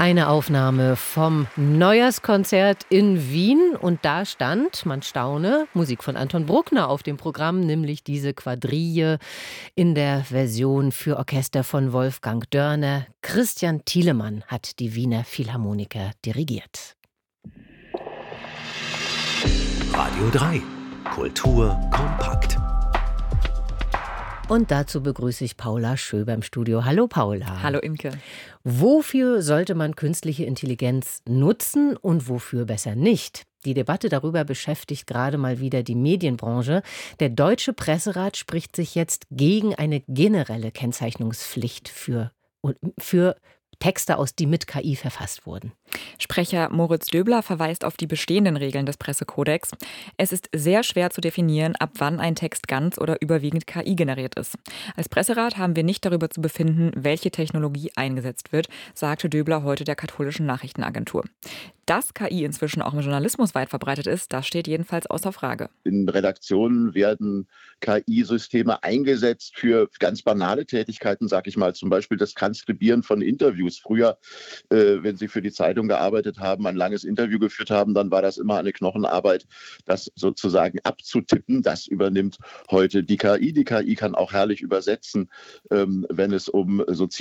Eine Aufnahme vom Neujahrskonzert in Wien und da stand, man staune, Musik von Anton Bruckner auf dem Programm, nämlich diese Quadrille in der Version für Orchester von Wolfgang Dörner. Christian Thielemann hat die Wiener Philharmoniker dirigiert. Radio 3. Kultur kompakt. Und dazu begrüße ich Paula Schöber im Studio. Hallo Paula. Hallo Imke. Wofür sollte man künstliche Intelligenz nutzen und wofür besser nicht? Die Debatte darüber beschäftigt gerade mal wieder die Medienbranche. Der Deutsche Presserat spricht sich jetzt gegen eine generelle Kennzeichnungspflicht für Texte aus, die mit KI verfasst wurden. Sprecher Moritz Döbler verweist auf die bestehenden Regeln des Pressekodex. Es ist sehr schwer zu definieren, ab wann ein Text ganz oder überwiegend KI generiert ist. Als Presserat haben wir nicht darüber zu befinden, welche Technologie eingesetzt wird, sagte Döbler heute der katholischen Nachrichtenagentur. Dass KI inzwischen auch im Journalismus weit verbreitet ist, das steht jedenfalls außer Frage. In Redaktionen werden KI-Systeme eingesetzt für ganz banale Tätigkeiten, sag ich mal, zum Beispiel das Transkribieren von Interviews. Früher, wenn Sie für die Zeitung gearbeitet haben, ein langes Interview geführt haben, dann war das immer eine Knochenarbeit, das sozusagen abzutippen. Das übernimmt heute die KI. Die KI kann auch herrlich übersetzen, wenn es um so